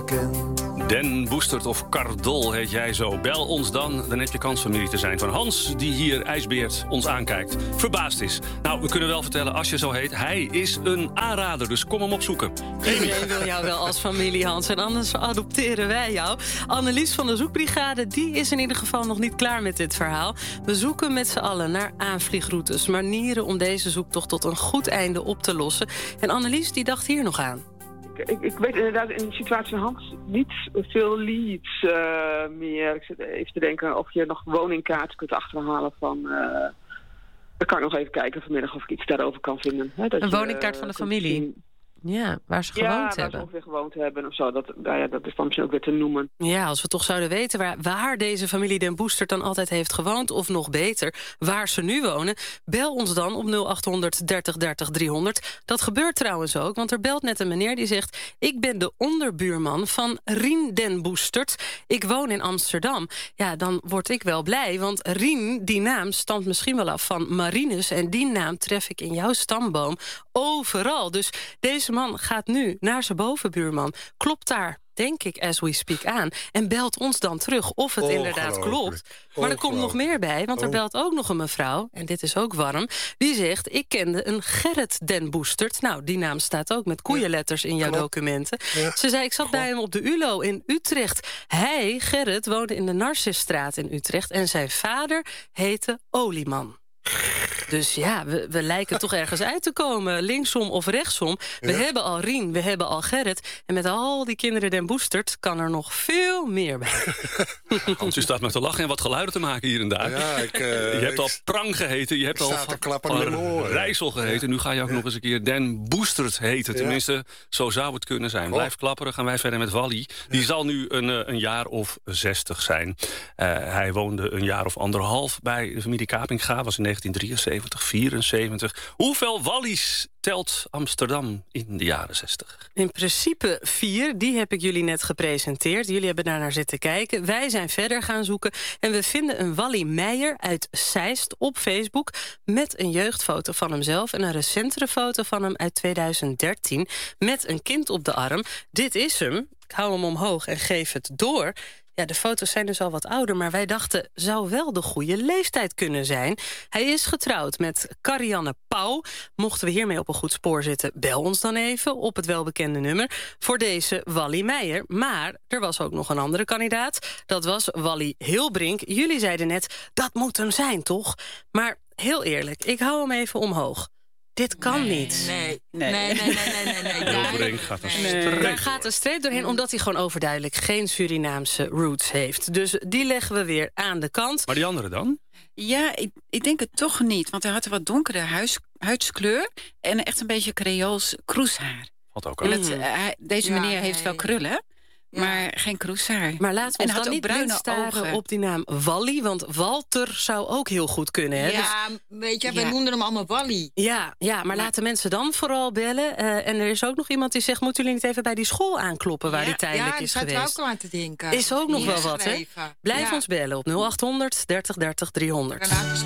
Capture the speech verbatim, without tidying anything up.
ken. Den Boestert of Cardol heet jij zo. Bel ons dan, dan heb je kans familie te zijn van Hans, die hier ijsbeerd ons aankijkt. Verbaasd is. Nou, we kunnen wel vertellen, als je zo heet, hij is een aanrader, dus kom hem opzoeken. Iedereen wil jou wel als familie, Hans, en anders adopteren wij jou. Annelies van de Zoekbrigade, die is in ieder geval nog niet klaar met dit verhaal. We zoeken met z'n allen naar aanvliegroutes, manieren om deze zoektocht tot een goed einde op te lossen. En Annelies, die dacht hier nog aan. Ik, ik weet inderdaad in de situatie van Hans niet veel leads uh, meer. Ik zit even te denken of je nog woningkaarten kunt achterhalen van... Uh, dan kan ik nog even kijken vanmiddag of ik iets daarover kan vinden. Hè, dat een je, woningkaart uh, van de familie? Zien. Ja, waar ze gewoond ja, hebben. Ja, waar ze ongeveer gewoond hebben of zo. Dat, nou ja, dat is dan misschien ook weer te noemen. Ja, als we toch zouden weten waar, waar deze familie Den Boestert dan altijd heeft gewoond... of nog beter, waar ze nu wonen... bel ons dan op nul acht honderd dertig dertig driehonderd. Dat gebeurt trouwens ook, want er belt net een meneer die zegt... ik ben de onderbuurman van Rien Den Boestert. Ik woon in Amsterdam. Ja, dan word ik wel blij, want Rien, die naam... stamt misschien wel af van Marinus... en die naam tref ik in jouw stamboom overal. Dus deze man gaat nu naar zijn bovenbuurman. Klopt daar, denk ik, as we speak aan. En belt ons dan terug of het inderdaad klopt. Maar er komt nog meer bij, want er belt ook nog een mevrouw... en dit is ook warm, die zegt... ik kende een Gerrit Den Boestert. Nou, die naam staat ook met koeienletters in jouw documenten. Ja. Ze zei, ik zat bij hem op de U L O in Utrecht. Hij, Gerrit, woonde in de Narcisstraat in Utrecht... en zijn vader heette Olieman. Dus ja, we, we lijken toch ergens uit te komen. Linksom of rechtsom. We ja. hebben al Rien, we hebben al Gerrit. En met al die kinderen Den Boestert kan er nog veel meer bij. Hans, je staat met te lachen en wat geluiden te maken hier en daar. Ja, ik, uh, je hebt al Prang geheten, je hebt al Rijssel geheten. Ja. Nu ga je ook ja. nog eens een keer Den Boestert heten. Ja. Tenminste, zo zou het kunnen zijn. Blijf klapperen, gaan wij verder met Wally. Die ja. zal nu een, een jaar of zestig zijn. Uh, hij woonde een jaar of anderhalf bij de familie Kapinga. Was in negentien drieënzeventig, vierenzeventig. Hoeveel Wallies telt Amsterdam in de jaren zestig? In principe vier, die heb ik jullie net gepresenteerd. Jullie hebben daar naar zitten kijken. Wij zijn verder gaan zoeken en we vinden een Wally Meijer uit Zeist op Facebook... met een jeugdfoto van hemzelf en een recentere foto van hem uit tweeduizend dertien... met een kind op de arm. Dit is hem. Ik hou hem omhoog en geef het door... Ja, de foto's zijn dus al wat ouder, maar wij dachten... zou wel de goede leeftijd kunnen zijn. Hij is getrouwd met Karianne Pauw. Mochten we hiermee op een goed spoor zitten... bel ons dan even op het welbekende nummer... voor deze Wally Meijer. Maar er was ook nog een andere kandidaat. Dat was Wally Hilbrink. Jullie zeiden net, dat moet hem zijn, toch? Maar heel eerlijk, ik hou hem even omhoog. Dit kan nee, niet. Nee, nee, nee, nee, nee, nee. nee. Hilbrink gaat een streep nee. Daar gaat een streep doorheen, omdat hij gewoon overduidelijk geen Surinaamse roots heeft. Dus die leggen we weer aan de kant. Maar die andere dan? Ja, ik, ik denk het toch niet. Want hij had een wat donkere huis, huidskleur en echt een beetje Creools kroeshaar. Valt ook en aan. het, uh, deze ja, meneer nee. heeft wel krullen. Ja. Maar geen kroeshaar. Maar laten we ons en dan niet blind staren ogen. op die naam Wally. Want Walter zou ook heel goed kunnen. Hè? Ja, dus, weet je, wij ja. noemden hem allemaal Wally. Ja, ja maar ja. laten mensen dan vooral bellen. Uh, en er is ook nog iemand die zegt... moeten jullie niet even bij die school aankloppen... waar ja, die tijdelijk ja, is geweest? Ja, dat geweest. ook al aan te denken. Is ook nog wel wat, hè? Blijf ja. ons bellen op nul acht honderd dertig dertig driehonderd.